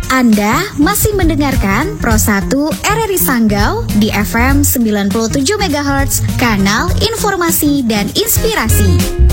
Anda masih mendengarkan Pro 1 RRI Sanggau di FM 97 MHz, kanal informasi dan inspirasi.